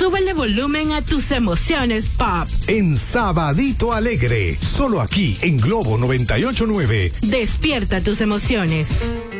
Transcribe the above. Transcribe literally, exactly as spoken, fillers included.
Súbele volumen a tus emociones pop. En Sabadito Alegre, solo aquí en Globo noventa y ocho punto nueve. Despierta tus emociones.